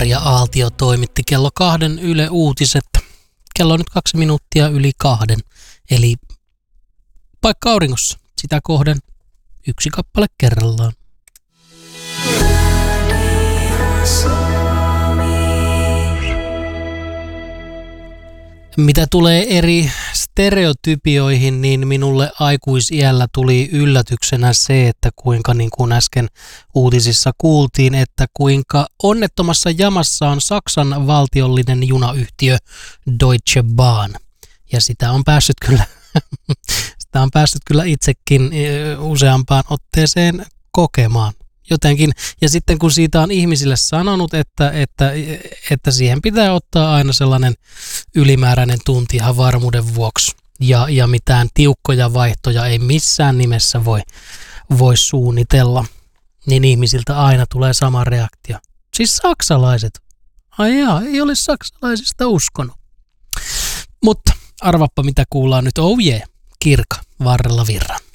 Maria Aaltio toimitti kello 2 Yle Uutiset. Kello on nyt 2 minuuttia yli 2, eli paikka auringossa. Sitä kohden yksi kappale kerrallaan. Mitä tulee eri stereotypioihin, niin minulle aikuisiällä tuli yllätyksenä se, että kuinka niin kuin äsken uutisissa kuultiin, että kuinka onnettomassa jamassa on Saksan valtiollinen junayhtiö Deutsche Bahn. Ja sitä on päässyt kyllä itsekin useampaan otteeseen kokemaan. Jotenkin, ja sitten kun siitä on ihmisille sanonut, että siihen pitää ottaa aina sellainen ylimääräinen tunti ihan varmuuden vuoksi, ja mitään tiukkoja vaihtoja ei missään nimessä voi suunnitella, niin ihmisiltä aina tulee sama reaktio. Siis saksalaiset. Ai jaa, ei ole saksalaisista uskonut. Mutta arvappa mitä kuullaan nyt, oh yeah, Kirka, Varrella Virran.